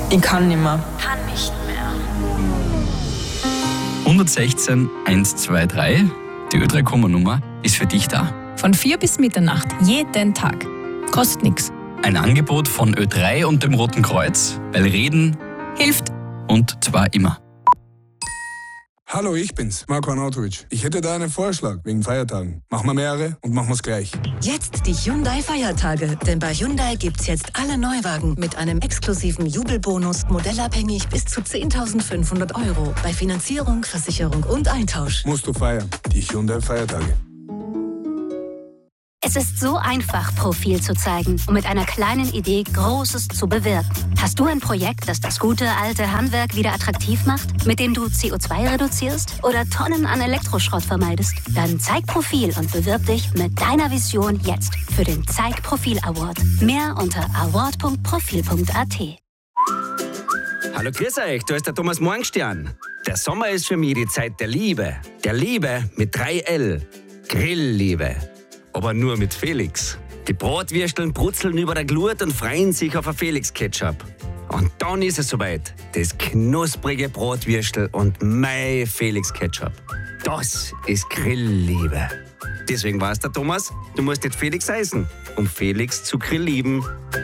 Ich kann nicht mehr. Kann nicht mehr. 116 123, die Ö3-Nummer ist für dich da. Von 4 bis Mitternacht, jeden Tag. Kostet nichts. Ein Angebot von Ö3 und dem Roten Kreuz, weil Reden Hilft. und zwar immer. Hallo, ich bin's, Marko Arnautovic. Ich hätte da einen Vorschlag wegen Feiertagen. Machen wir mehrere und machen wir's gleich. Jetzt die Hyundai-Feiertage. Denn bei Hyundai gibt's jetzt alle Neuwagen mit einem exklusiven Jubelbonus, modellabhängig bis zu 10.500 €. Bei Finanzierung, Versicherung und Eintausch. Musst du feiern. Die Hyundai-Feiertage. Es ist so einfach, Profil zu zeigen und mit einer kleinen Idee Großes zu bewirken. Hast du ein Projekt, das das gute alte Handwerk wieder attraktiv macht, mit dem du CO2 reduzierst oder Tonnen an Elektroschrott vermeidest? Dann zeig Profil und bewirb dich mit deiner Vision jetzt für den Zeig Profil Award. Mehr unter award.profil.at. Hallo, grüß euch, da ist der Thomas Morgenstern. Der Sommer ist für mich die Zeit der Liebe. Der Liebe mit 3L. Grillliebe. Aber nur mit Felix. Die Bratwürsteln brutzeln über der Glut und freuen sich auf ein Felix-Ketchup. Und dann ist es soweit. Das knusprige Bratwürstel und mein Felix-Ketchup. Das ist Grillliebe. Deswegen weißt du, Thomas, du musst nicht Felix heißen, um Felix zu grilllieben.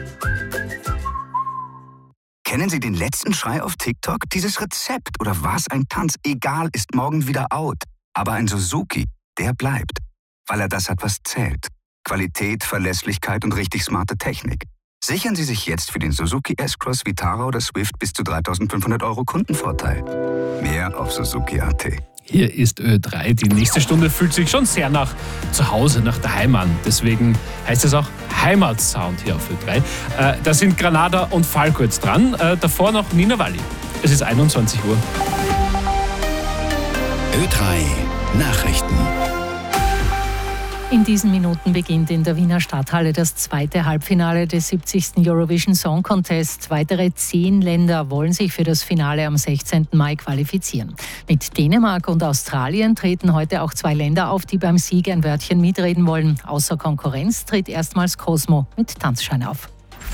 Kennen Sie den letzten Schrei auf TikTok? Dieses Rezept oder was ein Tanz, egal, ist morgen wieder out. Aber ein Suzuki, der bleibt. Weil er das hat, was zählt. Qualität, Verlässlichkeit und richtig smarte Technik. Sichern Sie sich jetzt für den Suzuki S-Cross, Vitara oder Swift bis zu 3.500 € Kundenvorteil. Mehr auf Suzuki.at. Hier ist Ö3. Die nächste Stunde fühlt sich schon sehr nach zu Hause, nach daheim an. Deswegen heißt es auch Heimatsound hier auf Ö3. Da sind Granada und Falco jetzt dran. Davor noch Nina Walli. Es ist 21 Uhr. Ö3 Nachrichten. In diesen Minuten beginnt in der Wiener Stadthalle das zweite Halbfinale des 70. Eurovision Song Contest. Weitere 10 Länder wollen sich für das Finale am 16. Mai qualifizieren. Mit Dänemark und Australien treten heute auch 2 Länder auf, die beim Sieg ein Wörtchen mitreden wollen. Außer Konkurrenz tritt erstmals Cosmo mit Tanzschein auf.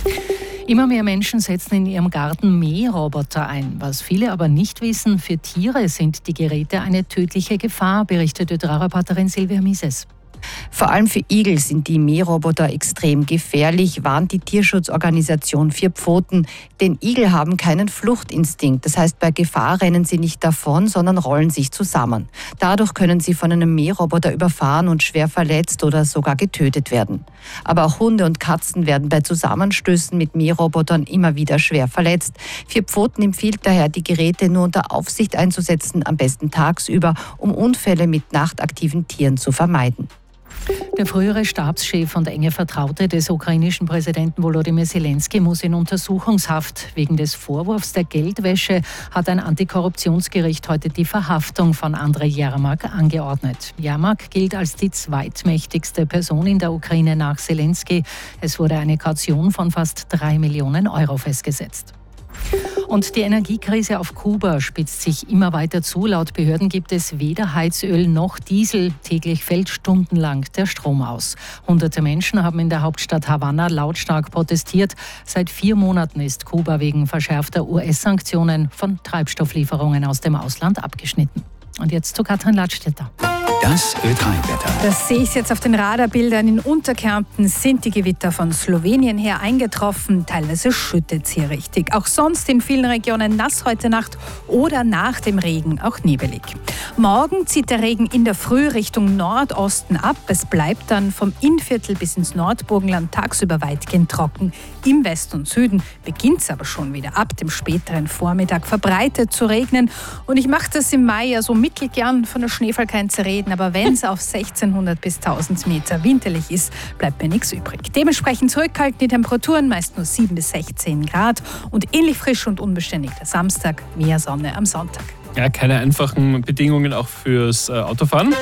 Immer mehr Menschen setzen in ihrem Garten Mähroboter ein. Was viele aber nicht wissen, für Tiere sind die Geräte eine tödliche Gefahr, berichtet Ö3-Reporterin Silvia Mises. Vor allem für Igel sind die Mähroboter extrem gefährlich, warnt die Tierschutzorganisation Vier Pfoten. Denn Igel haben keinen Fluchtinstinkt. Das heißt, bei Gefahr rennen sie nicht davon, sondern rollen sich zusammen. Dadurch können sie von einem Mähroboter überfahren und schwer verletzt oder sogar getötet werden. Aber auch Hunde und Katzen werden bei Zusammenstößen mit Mährobotern immer wieder schwer verletzt. Vier Pfoten empfiehlt daher, die Geräte nur unter Aufsicht einzusetzen, am besten tagsüber, um Unfälle mit nachtaktiven Tieren zu vermeiden. Der frühere Stabschef und enge Vertraute des ukrainischen Präsidenten Volodymyr Zelensky muss in Untersuchungshaft. Wegen des Vorwurfs der Geldwäsche hat ein Antikorruptionsgericht heute die Verhaftung von Andrei Jermak angeordnet. Jermak gilt als die zweitmächtigste Person in der Ukraine nach Zelensky. Es wurde eine Kaution von fast 3 Millionen € festgesetzt. Und die Energiekrise auf Kuba spitzt sich immer weiter zu. Laut Behörden gibt es weder Heizöl noch Diesel. Täglich fällt stundenlang der Strom aus. Hunderte Menschen haben in der Hauptstadt Havanna lautstark protestiert. Seit 4 Monaten ist Kuba wegen verschärfter US-Sanktionen von Treibstofflieferungen aus dem Ausland abgeschnitten. Und jetzt zu Katrin Ladstätter. Das Ö3-Wetter. Das sehe ich jetzt auf den Radarbildern. In Unterkärnten sind die Gewitter von Slowenien her eingetroffen. Teilweise schüttet es hier richtig. Auch sonst in vielen Regionen nass heute Nacht oder nach dem Regen auch nebelig. Morgen zieht der Regen in der Früh Richtung Nordosten ab. Es bleibt dann vom Innviertel bis ins Nordburgenland tagsüber weitgehend trocken. Im Westen und Süden beginnt es aber schon wieder ab dem späteren Vormittag verbreitet zu regnen. Und ich mache das im Mai ja so mittelgern, von der Schneefallgrenze reden. Aber wenn es auf 1600 bis 1000 Meter winterlich ist, bleibt mir nichts übrig. Dementsprechend zurückhalten die Temperaturen, meist nur 7 bis 16 Grad. Und ähnlich frisch und unbeständig der Samstag, mehr Sonne am Sonntag. Ja, keine einfachen Bedingungen auch fürs Autofahren.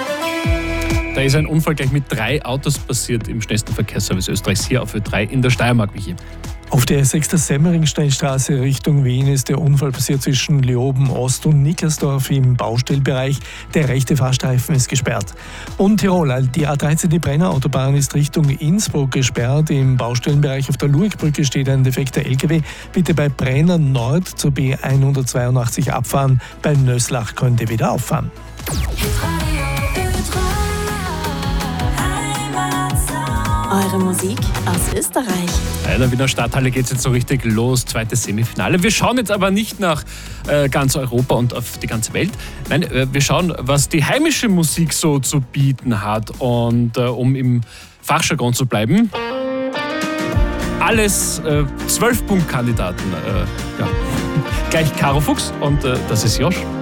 Da ist ein Unfall gleich mit 3 Autos passiert im schnellsten Verkehrsservice Österreichs hier auf Ö3 in der Steiermark, Michi. Auf der 6. Semmeringsteinstraße Richtung Wien ist der Unfall passiert zwischen Leoben Ost und Niklasdorf im Baustellbereich. Der rechte Fahrstreifen ist gesperrt. Und Tirol, die A13, die Brenner-Autobahn, ist Richtung Innsbruck gesperrt. Im Baustellenbereich auf der Luegbrücke steht ein defekter LKW. Bitte bei Brenner Nord zur B182 abfahren. Bei Nöslach könnt ihr wieder auffahren. Eure Musik aus Österreich. In der Wiener Stadthalle geht es jetzt so richtig los, zweites Semifinale. Wir schauen jetzt aber nicht nach ganz Europa und auf die ganze Welt. Nein, wir schauen, was die heimische Musik so zu bieten hat. Und um im Fachjargon zu bleiben, alles 12-Punkt-Kandidaten. Ja. Gleich Caro Fuchs und das ist Josch.